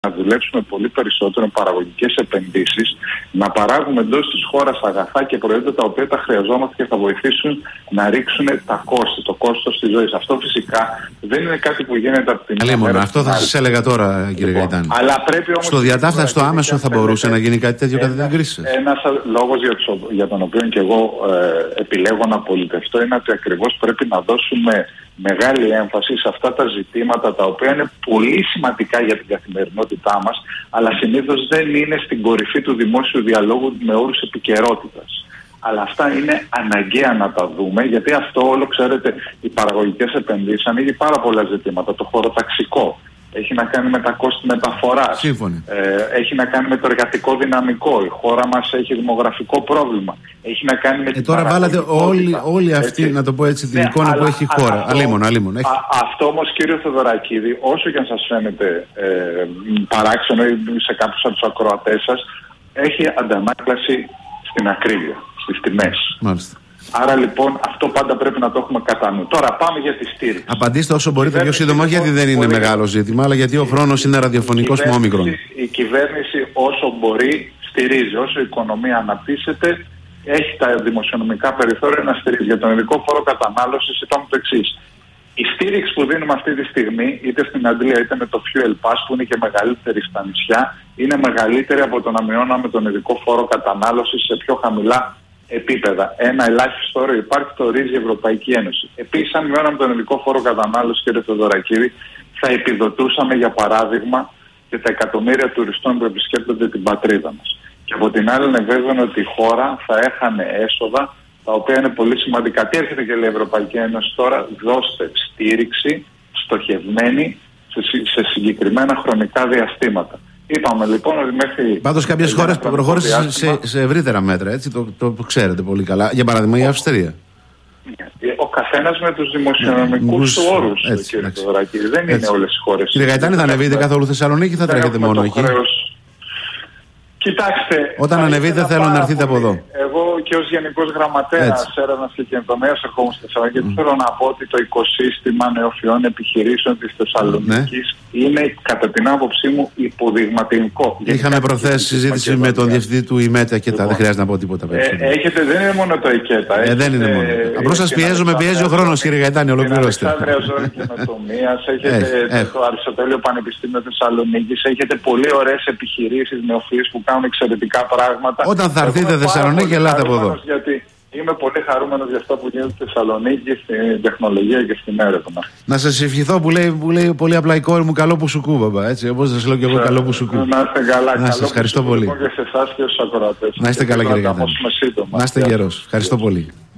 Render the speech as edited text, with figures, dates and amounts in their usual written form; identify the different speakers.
Speaker 1: να δουλέψουμε πολύ περισσότερο με παραγωγικές επενδύσεις, να παράγουμε εντός της χώρας αγαθά και προϊόντα τα οποία τα χρειαζόμαστε και θα βοηθήσουν να ρίξουν τα κόστη, το κόστος της ζωής. Αυτό φυσικά δεν είναι κάτι που γίνεται από την
Speaker 2: μέρα. Αυτό θα σας έλεγα τώρα, κύριε Γαϊτάνη.
Speaker 1: Αλλά πρέπει όμως.
Speaker 2: Στο διατάφτα, στο άμεσο θα μπορούσε να γίνει κάτι τέτοιο κατά την κρίση σας?
Speaker 1: Ένας λόγος για τον οποίο και εγώ επιλέγω να πολιτευτώ είναι ότι ακριβώς πρέπει να δώσουμε μεγάλη έμφαση σε αυτά τα ζητήματα τα οποία είναι πολύ σημαντικά για την καθημερινότητά μας, αλλά συνήθως δεν είναι στην κορυφή του δημόσιου διαλόγου με όρους επικαιρότητας. Αλλά αυτά είναι αναγκαία να τα δούμε, γιατί αυτό όλο, ξέρετε, οι παραγωγικές επενδύσεις ανοίγει πάρα πολλά ζητήματα. Το χωροταξικό έχει να κάνει με τα κόστη μεταφοράς. Έχει να κάνει με το εργατικό δυναμικό. Η χώρα μας έχει δημογραφικό πρόβλημα. Έχει να κάνει με την
Speaker 2: τώρα βάλατε όλη αυτή, να το πω έτσι, την εικόνα που έχει η χώρα. Αλίμονο.
Speaker 1: Αυτό όμως, κύριε Θεοδωρακίδη, όσο και αν σας φαίνεται παράξενο ή σε κάποιους από τους ακροατές σας, έχει αντανάκλαση στην ακρίβεια, στις τιμές.
Speaker 2: Μάλιστα.
Speaker 1: Άρα λοιπόν αυτό πάντα πρέπει να το έχουμε κατά νου. Τώρα πάμε για τη στήριξη.
Speaker 2: Απαντήστε όσο μπορείτε πιο σύντομα, γιατί δεν είναι μεγάλο ζήτημα, αλλά γιατί ο χρόνος είναι ραδιοφωνικός με όμικρον.
Speaker 1: Η κυβέρνηση όσο μπορεί στηρίζει, όσο η οικονομία αναπτύσσεται, έχει τα δημοσιονομικά περιθώρια να στηρίζει. Για τον ειδικό φόρο κατανάλωσης είπαμε το εξής. Η στήριξη που δίνουμε αυτή τη στιγμή, είτε στην Αντλία είτε με το Fuel Pass, που είναι και μεγαλύτερη στα νησιά, είναι μεγαλύτερη από το να μειώναμε τον ειδικό φόρο κατανάλωσης σε πιο χαμηλά επίπεδα. Ένα ελάχιστο όριο υπάρχει, το ορίζει η Ευρωπαϊκή Ένωση. Επίσης, αν μειώναμε τον ειδικό φόρο κατανάλωσης, κύριε Θεοδωρακίδη, θα επιδοτούσαμε, για παράδειγμα, και τα εκατομμύρια τουριστών που επισκέπτονται την πατρίδα μας. Και από την άλλη, είναι βέβαιο ότι η χώρα θα έχανε έσοδα τα οποία είναι πολύ σημαντικά. Τι έρχεται και λέει η Ευρωπαϊκή Ένωση τώρα? Δώστε στήριξη στοχευμένη σε συγκεκριμένα χρονικά διαστήματα. Είπαμε λοιπόν ότι μέχρι.
Speaker 2: Πάντως κάποιες χώρες προχώρησαν σε ευρύτερα μέτρα, έτσι, το ξέρετε πολύ καλά. Για παράδειγμα η Αυστρία.
Speaker 1: Ο καθένας με τους δημοσιονομικούς του όρους, κύριε Θεοδωρακίδη. Δεν είναι όλες οι χώρες.
Speaker 2: Κύριε Γαϊτάνη, θα ανεβείτε καθόλου Θεσσαλονίκη ή θα τρέχετε μόνο εκεί?
Speaker 1: Κοιτάξτε.
Speaker 2: Όταν ανεβείτε, θέλω να έρθετε από εδώ.
Speaker 1: Εγώ και ως Γενικός Γραμματέας Έρευνας και Καινοτομίας ερχόμουν στη Θεσσαλονίκη. Γιατί θέλω να πω ότι το οικοσύστημα νεοφυών επιχειρήσεων της Θεσσαλονίκης είναι, κατά την άποψή μου, υποδειγματικό.
Speaker 2: Είχαμε προχθές συζήτηση με τον διευθυντή του ΙΜΕΤΑ και δεν χρειάζεται να πω τίποτα περισσότερο.
Speaker 1: Δεν είναι μόνο το ΙΚΕΤΑ.
Speaker 2: Δεν είναι μόνο. Απλώς σας πιέζουμε, πιέζει ο χρόνος, κύριε Γαϊτάνη, ολοκληρώστε.
Speaker 1: Έχετε Αλεξάνδρεια Ζώνη Καινοτομίας, έχετε το Αριστοτέλειο Πανεπιστήμιο Θεσσαλονίκης, έχετε πολύ ωραίες επιχειρήσεις νεοφυείς που κάνουν εξαιρετικά πράγματα.
Speaker 2: Όταν θα έρθετε Θεσσαλονίκη, ελάτε από εδώ.
Speaker 1: Γιατί είμαι πολύ χαρούμενος για αυτό που γίνεται στη Θεσσαλονίκη, στην τεχνολογία και στην έρευνα.
Speaker 2: Να σας ευχηθώ που λέει πολύ απλά η κόρη μου, καλό που σου κού, μπαμπά. Έτσι, όπως σας λέω και εγώ, καλό που σου κού.
Speaker 1: Να είστε καλά.
Speaker 2: Να σας ευχαριστώ πολύ.
Speaker 1: Και σε εσάς και στους ακροατές.
Speaker 2: Να είστε καλά, κύριε Γαϊτάνη. Να είστε γερός. Ευχαριστώ πολύ.